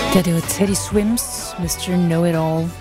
Ja, det var Teddy Swims, Mr. Know-It-All.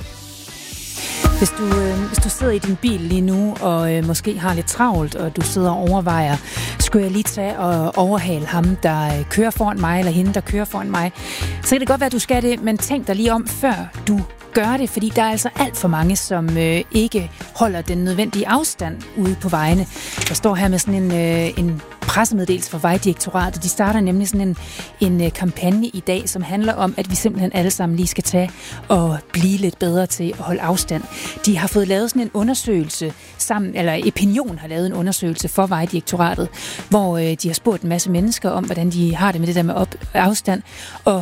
Hvis du sidder i din bil lige nu, og måske har lidt travlt, og du sidder og overvejer, skulle jeg lige tage og overhale ham, der kører foran mig, eller hende, der kører foran mig, så kan det godt være, at du skal det, men tænk dig lige om, før du gør det, fordi der er altså alt for mange, som ikke holder den nødvendige afstand ude på vejene. Der står her med sådan en pressemeddelelse fra Vejdirektoratet. De starter nemlig sådan en kampagne i dag, som handler om, at vi simpelthen alle sammen lige skal tage og blive lidt bedre til at holde afstand. De har fået lavet sådan en undersøgelse sammen, eller Epinion har lavet en undersøgelse for Vejdirektoratet, hvor de har spurgt en masse mennesker om, hvordan de har det med det der med afstand, og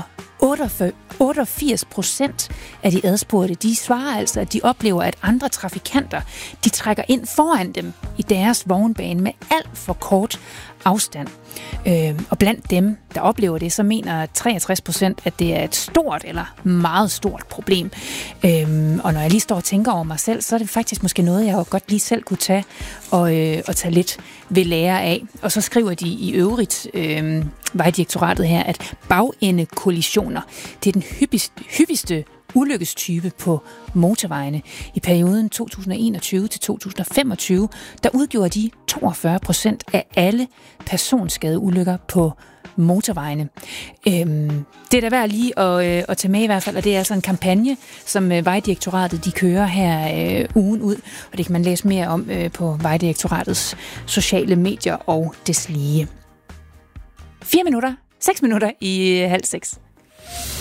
88% af de adspurgte, de svarer altså, at de oplever, at andre trafikanter, de trækker ind foran dem i deres vognbane med alt for kort afstand. Og blandt dem, der oplever det, så mener 63%, at det er et stort eller meget stort problem. Og når jeg lige står og tænker over mig selv, så er det faktisk måske noget, jeg godt lige selv kunne tage og tage lidt ved lære af. Og så skriver de i øvrigt Vejdirektoratet her, at bagendekollisioner, det er den hyppigste ulykkestype på motorvejene. I perioden 2021 til 2025, der udgjorde de 42% af alle personskadeulykker på motorvejene. Det er da værd lige at tage med i hvert fald, og det er altså en kampagne, som Vejdirektoratet de kører her ugen ud, og det kan man læse mere om på Vejdirektoratets sociale medier og deslige. 6 minutter i 5:30.